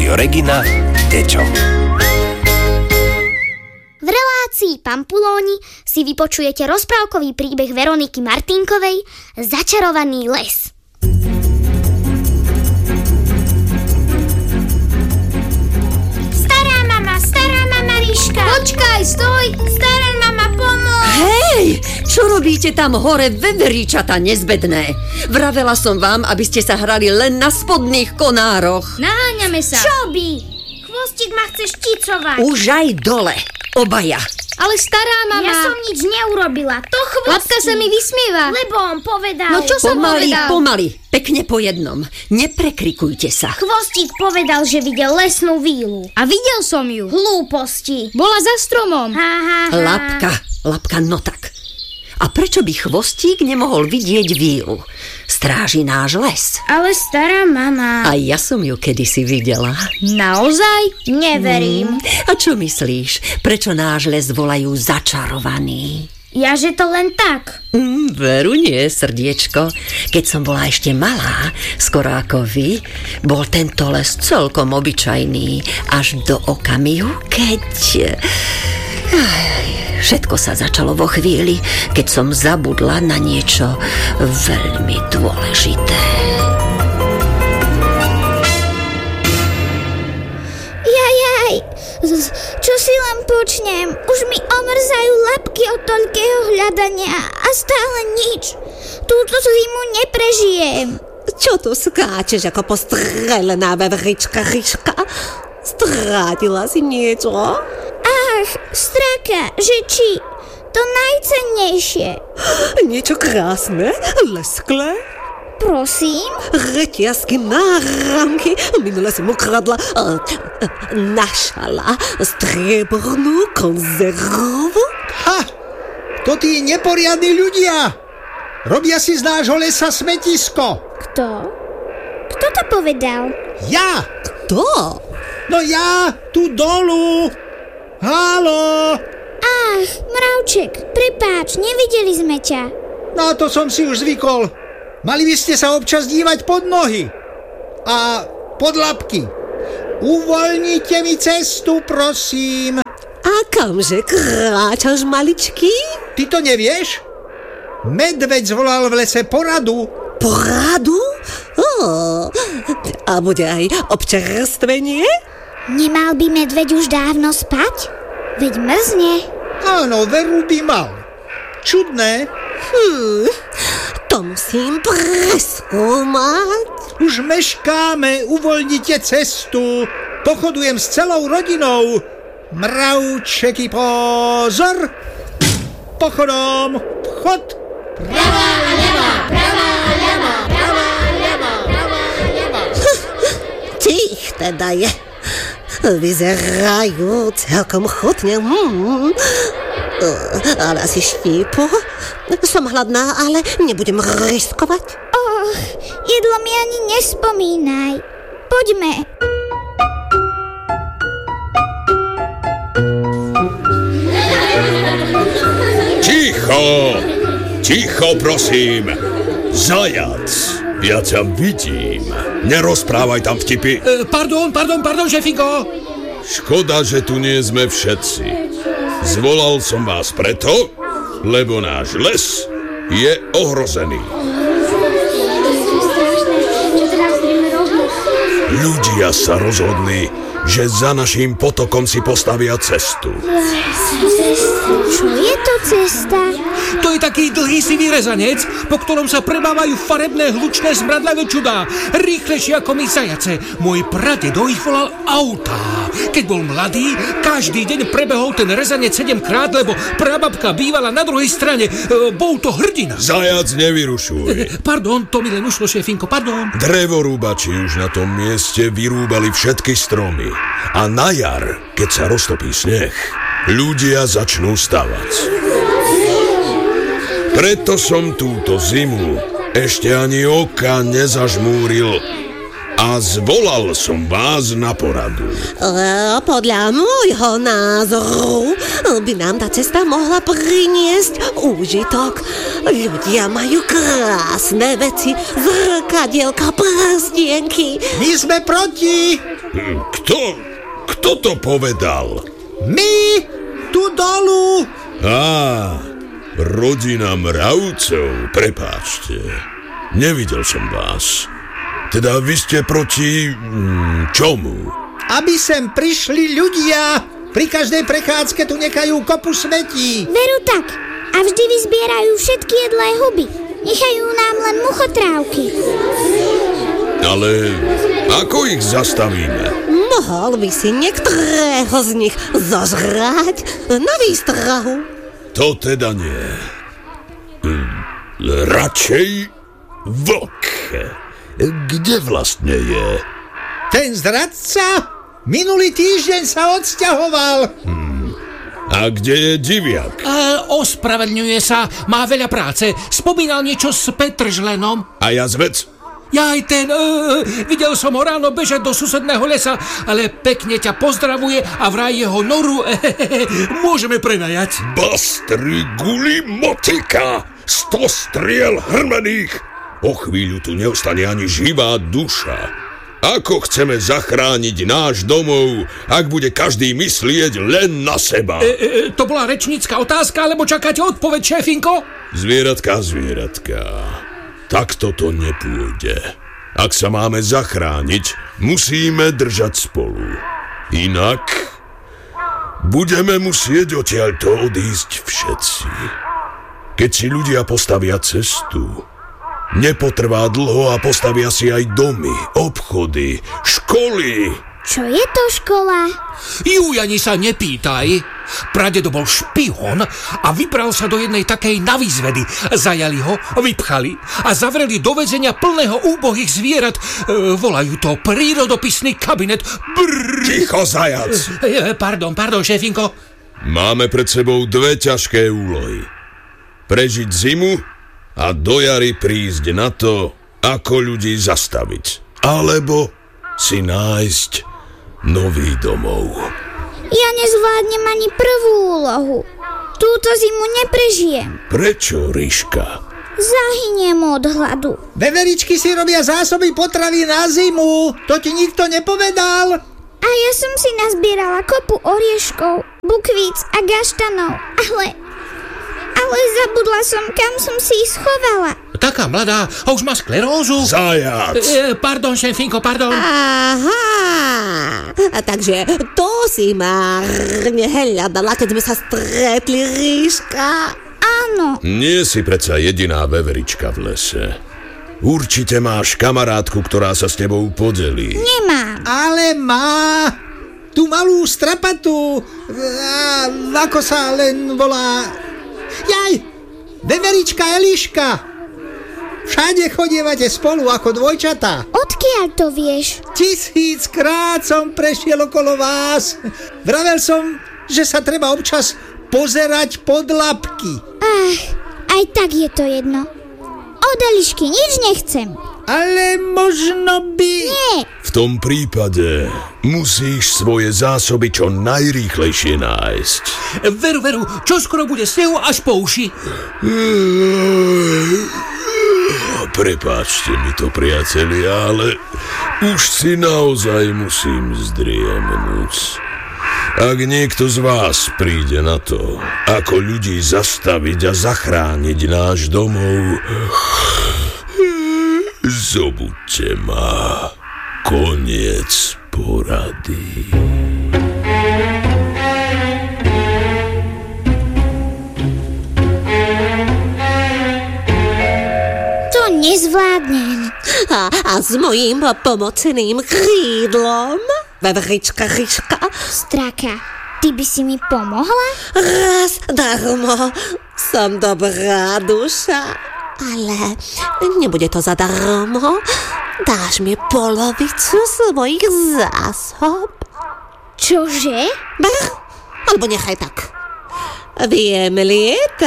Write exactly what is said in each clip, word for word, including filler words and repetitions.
Rádio Regina, Deťo. V relácii Pampulóni si vypočujete rozprávkový príbeh Veroniky Martinkovej Začarovaný les. Stará mama, stará mama Ríška. Počkaj, stoj! Stará mama, pomôž. Hej, čo robíte tam hore, veveríčata nezbedné? Vravela som vám, aby ste sa hrali len na spodných konároch. Naháňame sa. Čo by? Chvostík ma chce šticovať. Už aj dole, obaja. Ale stará mama... Ja som nič neurobila, to Chvostík. Lapka sa mi vysmieva. Lebo on povedal. No čo som Pomaly, povedal? pomaly, pekne po jednom. Neprekrikujte sa. Chvostík povedal, že videl lesnú vílu. A videl som ju. Hlúposti. Bola za stromom. Ha, ha, ha. Lapka, lapka, no tak. A prečo by Chvostík nemohol vidieť vílu? Stráži náš les. Ale stará mama. A ja som ju kedysi videla. Naozaj? Neverím. A čo myslíš? Prečo náš les volajú začarovaný? Ja, že to len tak. Mm, veru nie, srdiečko. Keď som bola ešte malá, skoro ako vy, bol tento les celkom obyčajný, až do okamihu, keď... Všetko sa začalo vo chvíli, keď som zabudla na niečo veľmi dôležité. Jajaj, čo si len počnem? Už mi omrzajú labky od toľkého hľadania a stále nič. Túto zimu neprežijem. Čo tu skáčeš ako postrelená veverička, Ríška? Strátila si niečo? Ach, straka, že či? To najcennejšie. Niečo krásne, lesklé? Prosím? Reťazky, náramky. Minule som ukradla, uh, našala striebornú konzervu. Ha! To tí neporiadni ľudia! Robia si z nášho lesa smetisko. Kto? Kto to povedal? Ja! Kto? No ja, tu dolu. Haló! Ach, mravček, prepáč, nevideli sme ťa. No to som si už zvykol. Mali by ste sa občas dívať pod nohy. A pod labky. Uvoľnite mi cestu, prosím. A kamže kráčaš, maličký? Ty to nevieš? Medveď zvolal v lese poradu. Poradu? Oh, a bude aj občerstvenie? Nemal by medveď už dávno spať? Veď mrzne. Áno, veru by mal. Čudné. Hm, to musím preskúmať. Už meškáme, uvoľnite cestu. Pochodujem s celou rodinou. Mravčeky, pozor. Pochodom, chod. Pravá, ľavá, pravá, ľavá, pravá, ľavá, pravá, ľavá. Tých teda je. Vyzerajú celkom chutne. Hmm. Ale asi štípu. Som hladná, ale nebudem riskovať. Och, jedlo mi ani nespomínaj. Poďme. Ticho! Ticho, prosím! Zajac! Ja ťa vidím. Nerozprávaj tam vtipy. E, pardon, pardon, pardon, šefinko. Škoda, že tu nie sme všetci. Zvolal som vás preto, lebo náš les je ohrozený. Ľudia sa rozhodli, že za naším potokom si postavia cestu. Čo je to cesta? To je taký dlhý sivý rezanec, po ktorom sa prebávajú farebné hlučné smradlavé čudá, rýchlejšie ako my zajace. Môj pradedo ich volal autá. Keď bol mladý, každý deň prebehol ten rezanec sedemkrát, lebo prababka bývala na druhej strane. E, bol to hrdina. Zajac, nevyrušuj. Pardon, to mi len ušlo, šéfinko, pardon. Drevorúbači už na tom mieste vyrúbali všetky stromy. A na jar, keď sa roztopí sneh, ľudia začnú stavať. Preto som túto zimu ešte ani oka nezažmúril. A zvolal som vás na poradu. E, podľa môjho názoru by nám tá cesta mohla priniesť úžitok. Ľudia majú krásne veci, zrkadielka, prstienky. My sme proti! Kto? Kto to povedal? My! Tu dolu! Á, rodina mravcov, prepáčte. Nevidel som vás. Teda vy ste proti... Mm, čomu? Aby sem prišli ľudia. Pri každej prechádzke tu nechajú kopu smetí. Veru tak. A vždy vyzbierajú všetky jedlé huby. Nechajú nám len muchotrávky. Ale ako ich zastavíme? Mohol by si niektorého z nich zožrať na výstrahu. To teda nie. Radšej vlk. Kde vlastne je? Ten zradca minulý týždeň sa odsťahoval. Hmm. A kde je diviak? E, ospravedlňuje sa, má veľa práce. Spomínal niečo s Petržlenom. A jazvec? Ja aj ten, e, videl som ho ráno bežať do susedného lesa, ale pekne ťa pozdravuje a vraj jeho noru e, e, e, môžeme prenajať. Bastry guli motika, sto striel hrmených. O chvíľu tu neostane ani živá duša. Ako chceme zachrániť náš domov, ak bude každý myslieť len na seba? E, e, to bola rečnícka otázka, alebo čakáte odpoveď, šéfinko? Zvieratka, zvieratka. Takto to nepôjde. Ak sa máme zachrániť, musíme držať spolu. Inak budeme musieť odtiaľto odísť všetci. Keď si ľudia postavia cestu, nepotrvá dlho a postavia si aj domy, obchody, školy. Čo je to škola? Juj, ani sa nepýtaj. Pradedo bol špihón a vybral sa do jednej takej navýzvedy. Zajali ho, vypchali a zavreli do väzenia plného úbohých zvierat. E, volajú to prírodopisný kabinet. Brrr. Ticho, zajac. E, pardon, pardon, šéfinko. Máme pred sebou dve ťažké úlohy. Prežiť zimu a do jary prísť na to, ako ľudí zastaviť. Alebo si nájsť nový domov. Ja nezvládnem ani prvú úlohu. Túto zimu neprežijem. Prečo, Ríška? Zahyniem od hladu. Veveričky si robia zásoby potravy na zimu. To ti nikto nepovedal? A ja som si nazbierala kopu orieškov, bukvíc a gaštanov. Ale... Ale zabudla som, kam som si ich schovala. Taká mladá a už má sklerózu. Zajac. E, pardon, šéfinko, pardon. Aha, a takže to si márne hľadala, keď sme sa stretli, Ríška. Áno. Nie si predsa jediná veverička v lese. Určite máš kamarátku, ktorá sa s tebou podelí. Nemám. Ale má. Tú malú strapatú. A, ako sa len volá... Jaj, veverička Eliška. Všade chodievate spolu ako dvojčatá. Odkiaľ to vieš? Tisíckrát som prešiel okolo vás. Vravel som, že sa treba občas pozerať pod labky. Ach, aj tak je to jedno. Od Elišky nič nechcem. Ale možno by... Nie. V tom prípade musíš svoje zásoby čo najrýchlejšie nájsť. Veru, veru, čo skoro bude snehu až po uši. Prepáčte mi to, priatelia, ale už si naozaj musím zdriemnúť. Ak niekto z vás príde na to, ako ľudí zastaviť a zachrániť náš domov, zobuďte ma. Koniec porady. To nezvládnem. A, a s mojím pomocným krídlom, veverička Ríška. Straka, ty by si mi pomohla? Raz darmo, som dobrá duša. Ale nebude to zadarmo. Dáš mi polovicu svojich zásob. Čože? Brr, alebo nechaj tak. Viem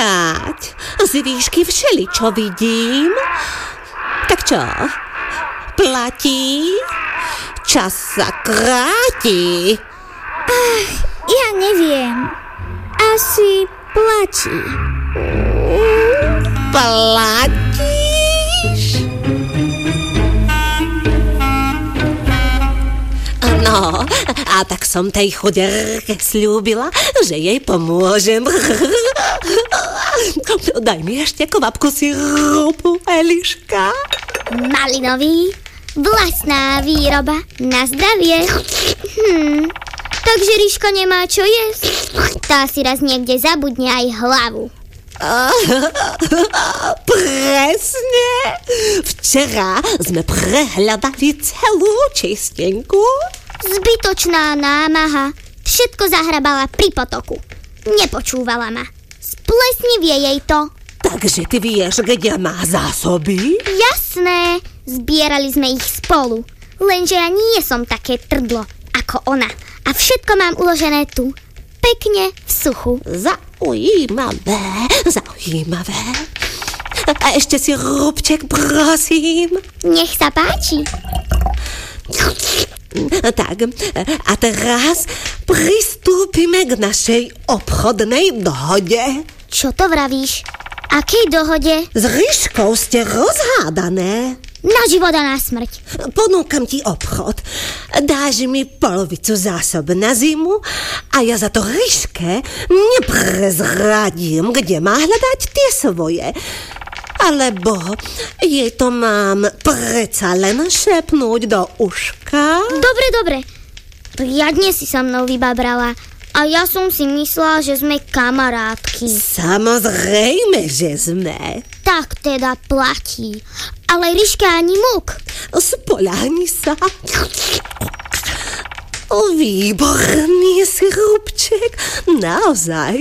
lietať. Z výšky všeličo vidím. Tak čo? platí. Čas sa kráti. Ach, ja neviem. Asi platí. Platíš? No, a tak som tej chuderke sľúbila, že jej pomôžem. Daj mi ešte kvapku sirupu, Eliška. Malinový, vlastná výroba, na zdravie. Hm, takže Ríška nemá čo jesť. Tá si raz niekde zabudne aj hlavu. Presne. Včera sme prehľadali celú čistenku. Zbytočná námaha. Všetko zahrabala pri potoku. Nepočúvala ma. Splesnivie jej to. Takže ty vieš, kde má zásoby? Jasné. Zbierali sme ich spolu. Lenže ja nie som také trdlo ako ona. A všetko mám uložené tu. Pekne v suchu. Zaujímavé, zaujímavé. A ešte si rúbček, prosím. Nech sa páči. Tak, a teraz pristúpime k našej obchodnej dohode. Čo to vravíš? Akej dohode? S Ríškou ste rozhádané. Na život a na smrť. Ponúkam ti obchod. Dáš mi polovicu zásob na zimu a ja za to Ríške neprezradím, kde má hľadať tie svoje. Alebo jej to mám predsa len šepnúť do uška? Dobre, dobre. Riadne si sa mnou vybabrala. A ja som si myslela, že sme kamarátky. Samozrejme, že sme. Tak teda platí. Ale Ríška ani múk. Spoľahni sa. Výborný sirupček. Naozaj.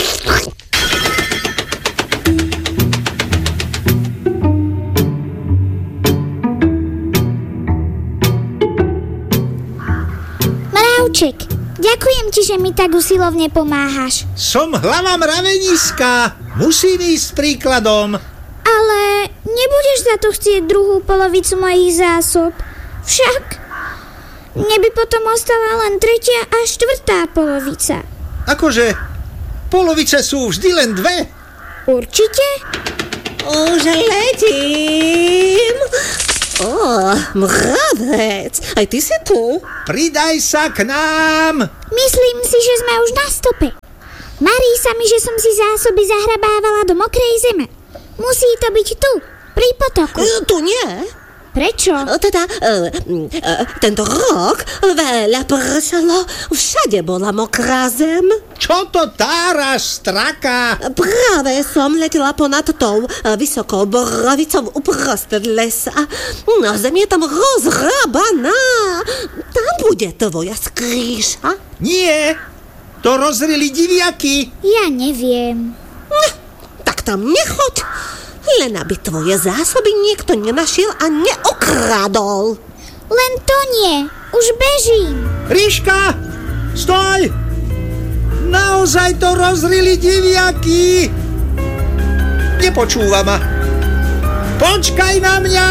Mravček, ďakujem ti, že mi tak usilovne pomáhaš. Som hlava mraveniska. Musím ísť príkladom. Ale nebudeš za to chcieť druhú polovicu mojich zásob. Však mne by potom ostala len tretia a štvrtá polovica. Akože, polovice sú vždy len dve. Určite? Už letím. Ó, mravec, aj ty si tu? Pridaj sa k nám. Myslím si, že sme už na stope. Marí sa mi, že som si zásoby zahrabávala do mokrej zeme. Musí to byť tu, pri potoku. Tu nie. Prečo? Teda, uh, uh, tento rok veľa pršalo, všade bola mokrá zem. Čo to táraš, straka? Práve som letela ponad tou uh, vysokou borovicou uprostred lesa. No, zem je tam rozhrabaná. Tam bude tvoja skrýša. Nie, to rozrili diviaky. Ja neviem. Tak tam nechoď, len aby tvoje zásoby niekto nenašiel a neokradol. Len to nie, už bežím. Ríška, stoj! Naozaj to rozrili diviaky. Nepočúva ma. Počkaj na mňa!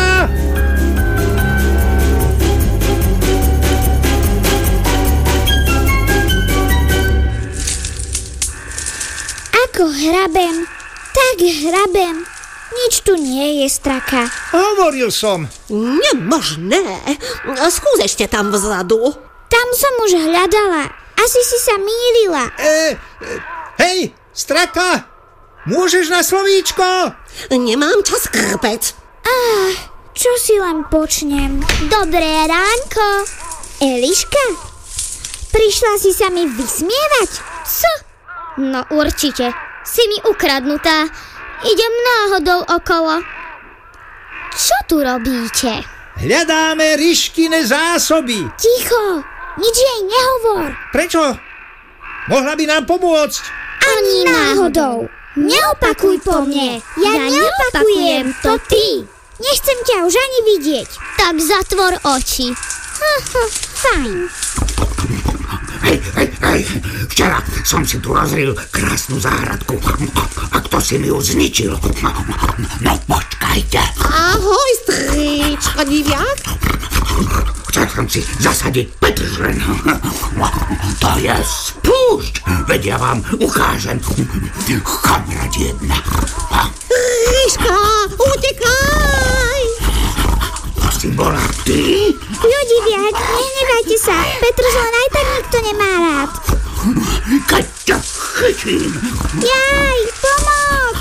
Ako hrabem, tak hrabem. Nič tu nie je, straka. Hovoril som. Nemožné. Skús ešte tam vzadu. Tam som už hľadala. Asi si sa mýlila. E, e, hej, straka, môžeš na slovíčko? Nemám čas, krpec. Ah, čo si len počnem. Dobré ránko. Eliška, prišla si sa mi vysmievať? Co? No určite. Si mi ukradnutá. Idem náhodou okolo. Čo tu robíte? Hľadáme Ríškine zásoby. Ticho, nič jej nehovor. Prečo? Mohla by nám pomôcť. Ani náhodou. Neopakuj po mne. Ja, ja neopakujem, to ty. Nechcem ťa už ani vidieť. Tak zatvor oči. Fajn. Hej, hej, hej, včera som si tu rozril krásnu záhradku. A kto si mi ju zničil? No počkajte. Ahoj, stričko, diviak. Chcel som si zasadiť petržlen. To je spúšť. Veď ja vám ukážem. Kamerať jedna. Ríška, utekaj! To si bola ty? Ľudí viac, nehnevajte sa. Petržlen aj tak nikto nemá rád. Keď ťa chytím. Jaj, pomoc!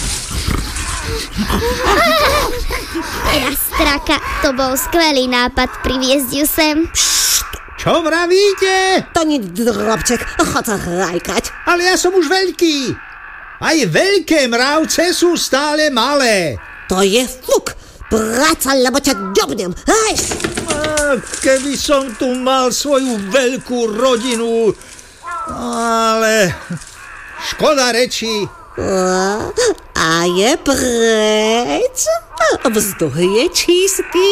Teda straka, to bol skvelý nápad priviesť ju sem. Čo vravíte? To nič, drobček, chod sa hrajkať. Ale ja som už veľký. Aj veľké mravce sú stále malé. To je fuk. Práca, lebo ťa ďobnem. Hej! A keby som tu mal svoju veľkú rodinu. Ale škoda rečí. A je preč. Vzduch je čistý.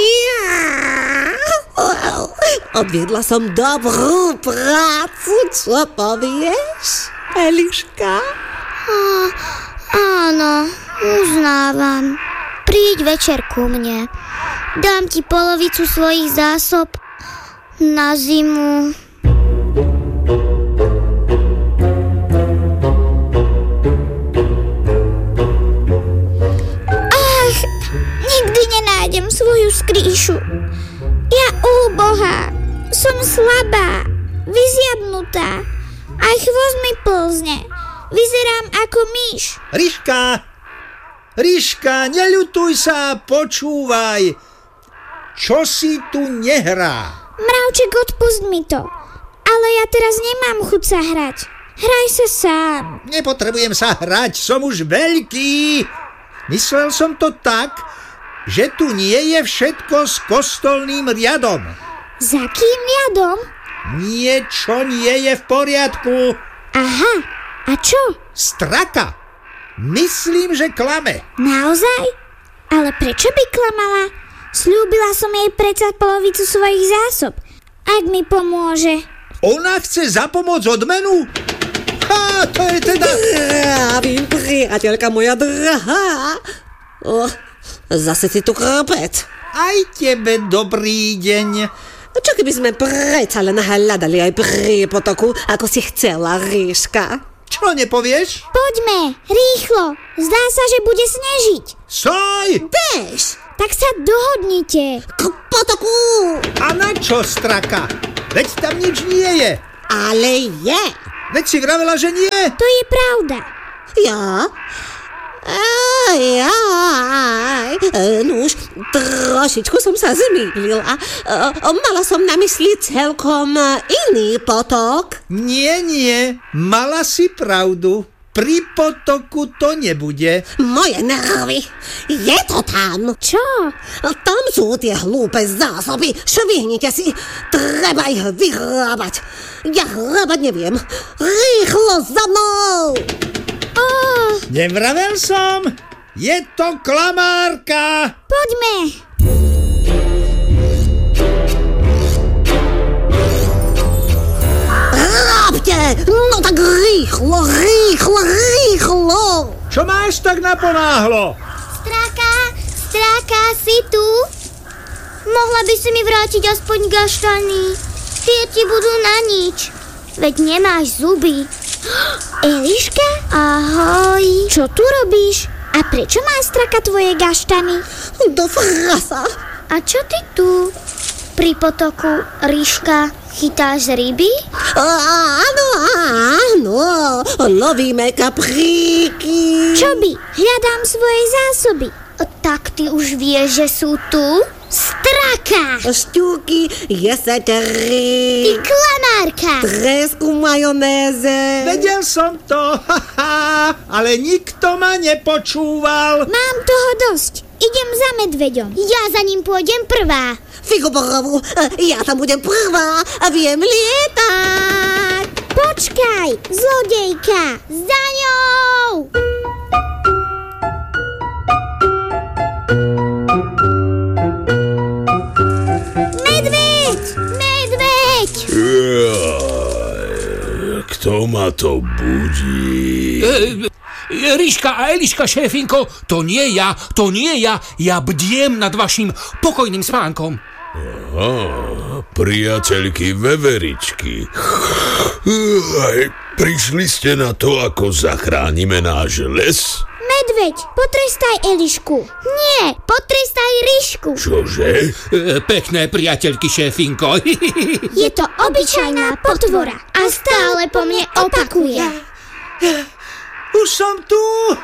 Odviedla som dobrú prácu. Čo povieš, Eliška? Á, áno, uznávam. Príď večer ku mne. Dám ti polovicu svojich zásob na zimu. Ach, nikdy nenájdem svoju skrýšu. Ja úbohá, som slabá, vyziabnutá. Aj chvost mi plzne. Vyzerám ako myš. Ríška, Ríška, neľutuj sa, počúvaj. Čo si tu nehrá? Mravček, odpust mi to. Ale ja teraz nemám chuť sa hrať. Hraj sa sám. Nepotrebujem sa hrať, som už veľký. Myslel som to tak, že tu nie je všetko s kostolným riadom. Za kým riadom? Niečo nie je v poriadku. Aha, a čo? Straka. Myslím, že klame. Naozaj? Ale prečo by klamala? Sľúbila som jej predsa polovicu svojich zásob. Ak mi pomôže. Ona chce za pomoc odmenu? Ha, to je teda... Zdravím, priateľka moja drahá. Oh, zase si tu krpec. Aj tebe dobrý deň. Čo keby sme predsa len hľadali aj pri potoku, ako si chcela, Ríška? Čo nepovieš? Poďme, rýchlo. Zdá sa, že bude snežiť. Soj! Bež! Tak sa dohodnite. K potoku! A na čo, straka? Veď tam nič nie je. Ale je. Veď si vravela, že nie. To je pravda. Ja? Aj, aj, nuž, trošičku som sa zmýlila. Mala som na mysli celkom iný potok. Nie, nie, mala si pravdu. Pri potoku to nebude. Moje nervy, je to tam. Čo? Tam sú tie hlúpe zásoby. Švihnite si, treba ich vyhrábať. Ja hrábať neviem. Rýchlo za mnou! Oh, Nevravel som, je to klamárka. poďme. Hrábte, no tak rýchlo, rýchlo, rýchlo. Čo máš tak naponáhlo? Straka, straka, si tu? Mohla by si mi vrátiť aspoň gaštany. Tie ti budú na nič. Veď nemáš zuby. Eliška? Ahoj. Čo tu robíš? A prečo má straka tvoje gaštany? Do frasa. A čo ty tu? Pri potoku, Ríška, chytáš ryby? Áno, áno, lovíme kapríky. Čo by? Hľadám svoje zásoby. Tak ty už vieš, že sú tu? Straka! Šťúky, Ty jesetery, klamárka! tresku majonéze. Vedel som to, haha, ale nikto ma nepočúval. Mám toho dosť. Idem za medveďom. Ja za ním pôjdem prvá. Figoborovu, ja tam budem prvá a viem lietať. Počkaj, zlodejka. Za ňou! Medveď! Medveď! Jaj, Kto ma to budí? E, Ríška a Eliška, šéfinko, to nie ja, to nie ja. Ja bdiem nad vašim pokojným spánkom. Aha, priateľky veveričky. Aj, prišli ste na to, ako zachránime náš les? Medveď, potrestaj Elišku. Nie, potrestaj Ríšku. Čože? E, pekné priateľky, šéfinko. Je to obyčajná potvora a stále po mne opakuje. Už som tu.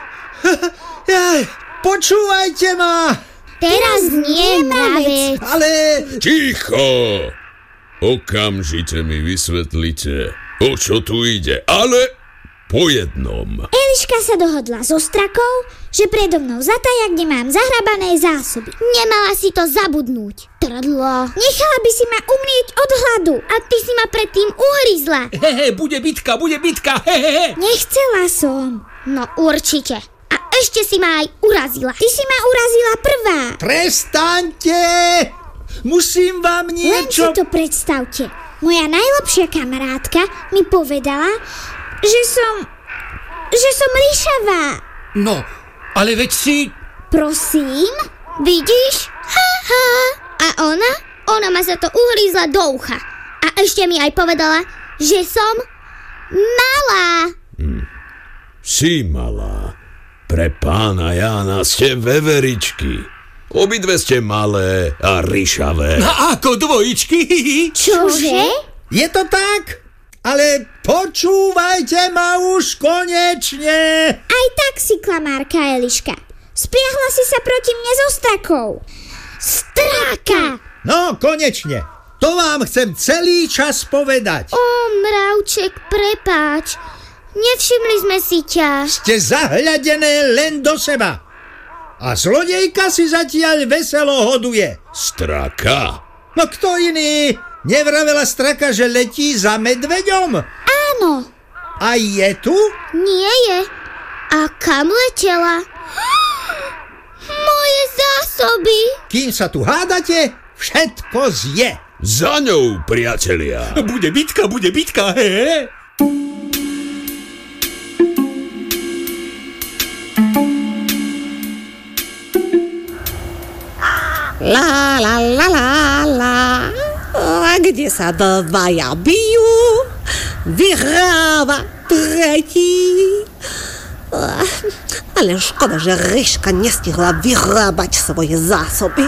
Počúvajte ma. Teraz nie, mravec. Ale... Ticho! Okamžite mi vysvetlite, o čo tu ide, ale po jednom. Eliška sa dohodla so strakou, že predo mnou zatajak, kde mám zahrabané zásoby. Nemala si to zabudnúť, trdlo. Nechala by si ma umrieť od hladu. A ty si ma predtým uhryzla. Hehe, bude bitka, bude bitka, hehe. Nechcela som. No určite. A ešte si ma aj urazila. Ty si ma urazila prvá. Prestaňte! Musím vám Len si niečo... to predstavte. Moja najlepšia kamarátka mi povedala, že som... že som ríšavá. No, ale veď si... Prosím? Vidíš? Ha, ha. A ona? Ona ma za to uhrízla do ucha. A ešte mi aj povedala, že som malá. Hm. Si malá. Pre pána Jána ste veveričky. Obidve ste malé a ryšavé. A ako dvojičky? Čože? Je to tak? Ale počúvajte ma už konečne. Aj tak si klamárka, Eliška. Spriahla si sa proti mne so strakou. Straka! No, konečne. To vám chcem celý čas povedať. Ó, mravček, prepáč. Nevšimli sme si ťa. Ste zahľadené len do seba. A zlodejka si zatiaľ veselo hoduje. Straka? No kto iný? Nevravela straka, že letí za medveďom? Áno. A je tu? Nie je. A kam letela? Moje zásoby. Kým sa tu hádate, všetko zje. Za ňou, priatelia. Bude bitka, bude bitka, hehe. La, la, la, la, la. A kde sa dvaja bijú, vyhráva tretí. Ale škoda, že Ríška nestihla vyhrábať svoje zásoby.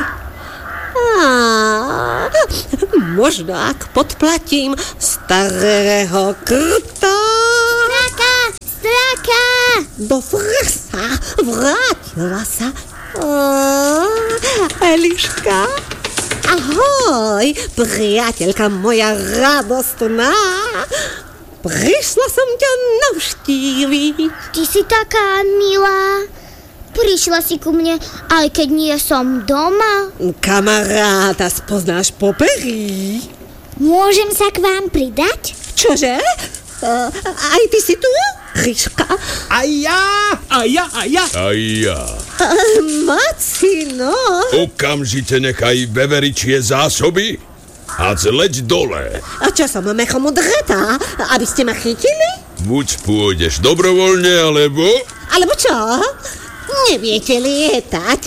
A, možno ak podplatím starého krta. Straka, straka. Do frasa vrátila sa. Oh, Eliška, ahoj, priateľka moja radostná. Prišla som ťa navštíviť. Ty si taká milá. Prišla si ku mne, aj keď nie som doma. Kamaráta spoznáš po perí. Môžem sa k vám pridať? Čože? Uh, aj ty si tu, Ríška? A ja? A ja, a ja. A ja. Uh, Macino. Okamžite nechaj veveričie zásoby a zleď dole. A čo som mechom udretá, aby ste ma chytili? Buď pôjdeš dobrovoľne, alebo... Alebo čo? Neviete lietať?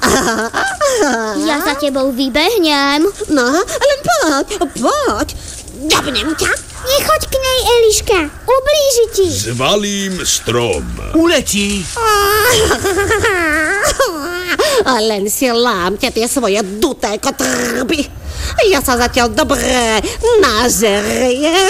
Ja za tebou vybehnem. No, len poď, poď. Dobnem ťa. Nechoď k nej, Eliška. Ublíži ti. Zvalím strom. Uletí. Len si lámte tie svoje duté kotrby. Ja sa zatiaľ dobre nažeriem.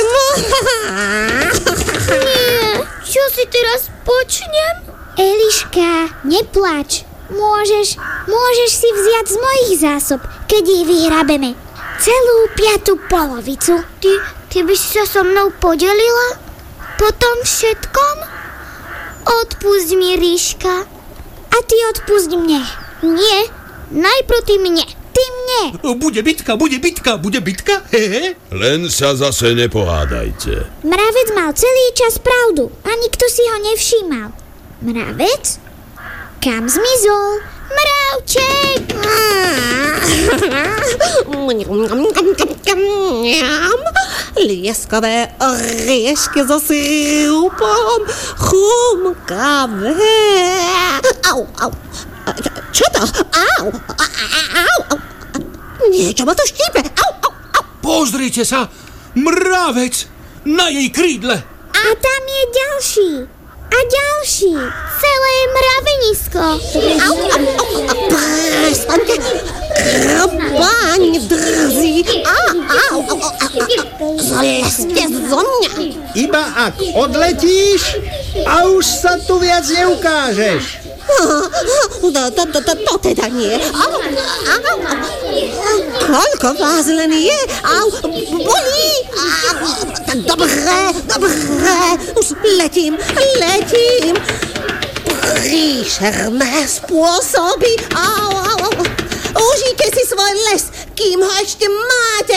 Nie, čo si teraz počnem? Eliška, neplač. Môžeš, môžeš si vziať z mojich zásob, keď ich vyhrabeme. Celú piatu polovicu. Ty, ty by si sa so mnou podelila? Po tom všetkom? Odpusť mi, Ríška. A ty odpusť mne. Nie, najprv ty mne. Ty mne. Bude bitka, bude bitka, bude bitka, hehe. Len sa zase nepohádajte. Mravec mal celý čas pravdu a nikto si ho nevšímal. Mravec? Kam zmizol? Mravček! lieskové oriešky so sirupom, chumkavé. Au, au. Čo to? Au, au, au. Niečo ma to štípe. Au, au, au. Pozrite sa, mravec na jej krídle. A tam je ďalší. A ďalší. Celé mravenisko. Au, au, au. Prestaňte. Krbaň drzí. Au, au, au, au. Zlezte zo mňa. Iba ak odletíš a už sa tu viac neukážeš. To, to, to, to, to teda nie. Au, au, au. Koľko vás len je? Au, bolí. Au, dobre, dobre. Už letím, letím. Príšerné spôsoby. Au, au, au. Užite si svoj les, kým ho ešte máte.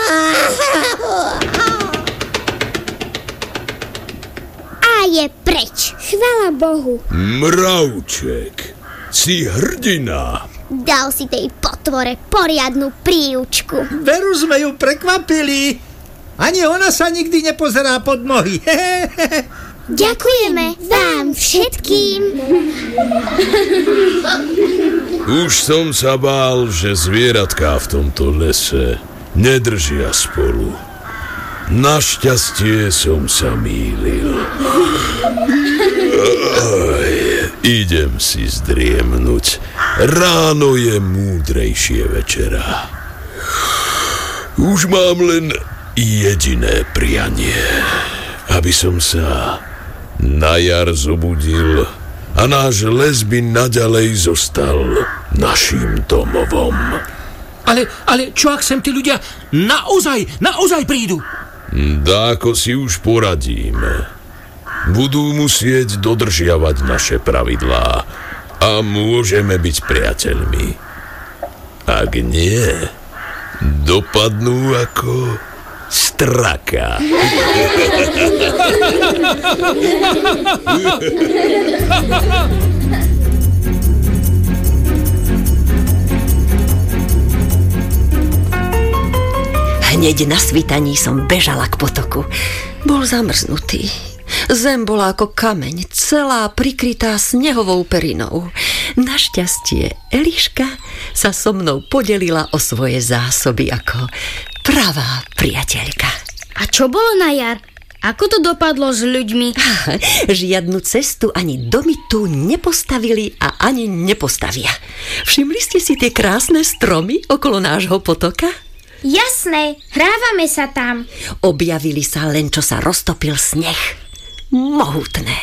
A je preč. Chvála Bohu. Mravček, si hrdina. Dal si tej potvore poriadnu príučku. Veru sme ju prekvapili. Ani ona sa nikdy nepozerá pod nohy. Ďakujeme vám všetkým. Už som sa bál, že zvieratká v tomto lese nedržia spolu. Našťastie som sa mýlil. Aj, idem si zdriemnuť. Ráno je múdrejšie večera. Už mám len jediné prianie, aby som sa na jar zobudil a náš les by naďalej zostal naším domovom. Ale, ale čo ak sem tí ľudia naozaj, naozaj prídu? Dáko si už poradíme. Budú musieť dodržiavať naše pravidlá a môžeme byť priateľmi. Ak nie, dopadnú ako straka. Hneď na svítaní som bežala k potoku. Bol zamrznutý. Zem bola ako kameň, celá prikrytá snehovou perinou. Našťastie Eliška sa so mnou podelila o svoje zásoby ako pravá priateľka. A čo bolo na jar? Ako to dopadlo s ľuďmi? Žiadnu cestu ani domy tu nepostavili a ani nepostavia. Všimli ste si tie krásne stromy okolo nášho potoka? Jasné, hrávame sa tam. Objavili sa len, čo sa roztopil sneh. Mohutné.